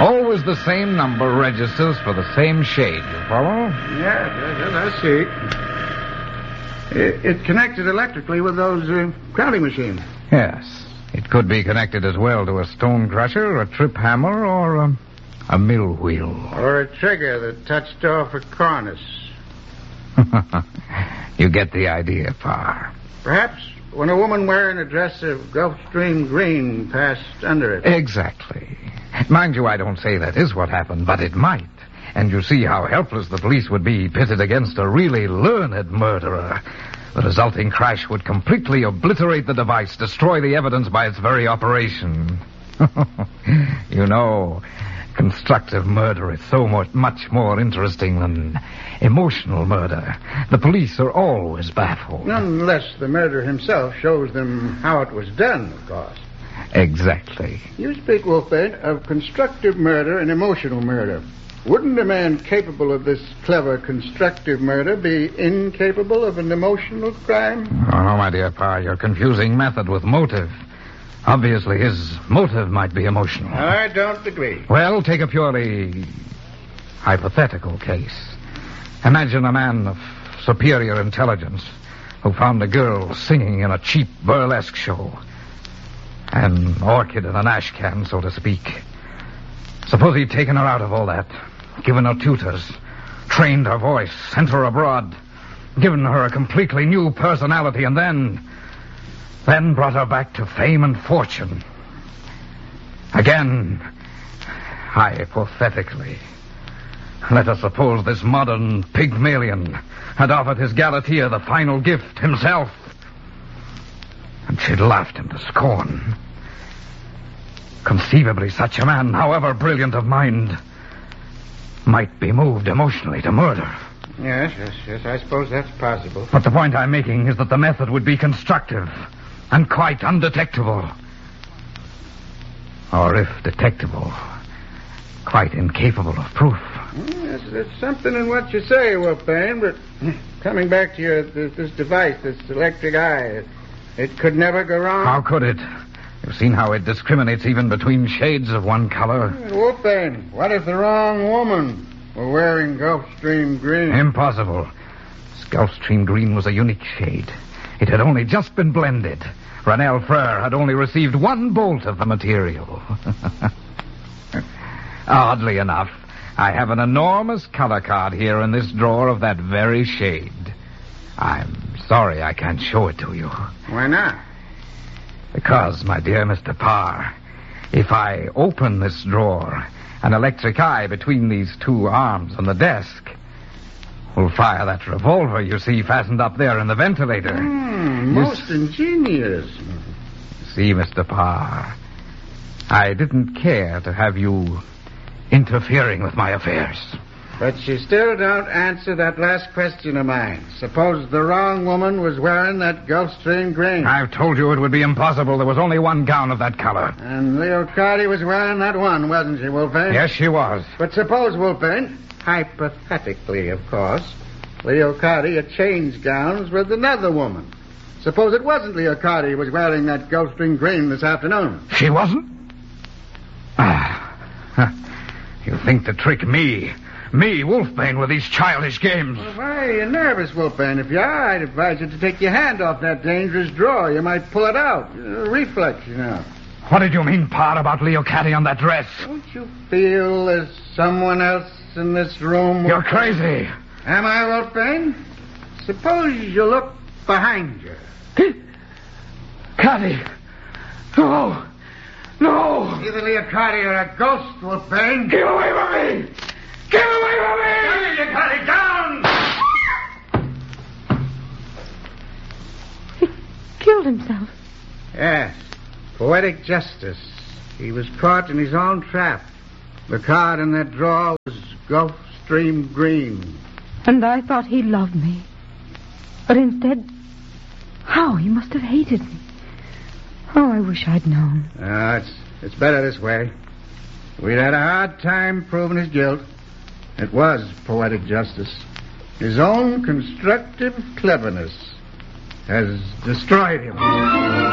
Always the same number registers for the same shade, you follow? Yeah, I see. It connected electrically with those counting machines. Yes. It could be connected as well to a stone crusher, a trip hammer, or a mill wheel. Or a trigger that touched off a cornice. You get the idea, Parr. Perhaps when a woman wearing a dress of Gulfstream green passed under it. Exactly. Mind you, I don't say that is what happened, but it might. And you see how helpless the police would be pitted against a really learned murderer. The resulting crash would completely obliterate the device, destroy the evidence by its very operation. You know, constructive murder is so much more interesting than emotional murder. The police are always baffled. Unless the murderer himself shows them how it was done, of course. Exactly. You speak, Wolfbane, of constructive murder and emotional murder. Wouldn't a man capable of this clever constructive murder be incapable of an emotional crime? Oh, no, my dear Parr, you're confusing method with motive. Obviously, his motive might be emotional. I don't agree. Well, take a purely hypothetical case. Imagine a man of superior intelligence who found a girl singing in a cheap burlesque show. An orchid in an ash can, so to speak. Suppose he'd taken her out of all that, given her tutors, trained her voice, sent her abroad, given her a completely new personality, and then brought her back to fame and fortune. Again, hypothetically, let us suppose this modern Pygmalion had offered his Galatea the final gift himself, and she'd laughed him to scorn. Conceivably, such a man, however brilliant of mind, might be moved emotionally to murder. Yes, I suppose that's possible. But the point I'm making is that the method would be constructive and quite undetectable. Or if detectable, quite incapable of proof. Yes, there's something in what you say, Wolfbane, but coming back to this device, this electric eye, it could never go wrong. How could it? You've seen how it discriminates even between shades of one color. Wolfbane, what if the wrong woman were wearing Gulfstream green? Impossible. Gulfstream green was a unique shade. It had only just been blended. Ranel Frere had only received one bolt of the material. Oddly enough, I have an enormous color card here in this drawer of that very shade. I'm sorry I can't show it to you. Why not? Because, my dear Mr. Parr, if I open this drawer, an electric eye between these two arms on the desk will fire that revolver you see fastened up there in the ventilator. Most ingenious. See, Mr. Parr, I didn't care to have you interfering with my affairs. But you still don't answer that last question of mine. Suppose the wrong woman was wearing that Gulfstream green. I've told you it would be impossible. There was only one gown of that color. And Leocarte was wearing that one, wasn't she, Wolfbane? Yes, she was. But suppose, Wolfbane, hypothetically, of course, Leocarte had changed gowns with another woman. Suppose it wasn't Leocarte who was wearing that Gulfstream green this afternoon. She wasn't? You think to trick me, Wolfbane, with these childish games. Well, why are you nervous, Wolfbane? If you are, I'd advise you to take your hand off that dangerous drawer. You might pull it out. Reflex, you know. What did you mean, Parr, about Leocarte on that dress? Don't you feel there's someone else in this room? You're crazy. Am I, Wolfbane? Suppose you look behind you. Catty. No. No. Either Leocarte or a ghost, Wolfbane. Get away from me. Get away from me. Leocarte, down. He killed himself. Yes. Poetic justice. He was caught in his own trap. The card in that drawer was Gulfstream green. And I thought he loved me. But instead, how he must have hated me. Oh, I wish I'd known. It's better this way. We'd had a hard time proving his guilt. It was poetic justice. His own constructive cleverness has destroyed him.